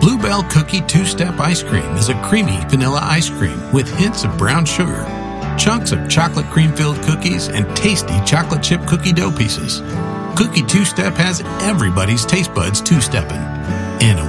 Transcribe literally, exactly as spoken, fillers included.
Bluebell Cookie Two-Step Ice Cream is a creamy vanilla ice cream with hints of brown sugar, chunks of chocolate cream-filled cookies, and tasty chocolate chip cookie dough pieces. Cookie Two-Step has everybody's taste buds two-stepping in a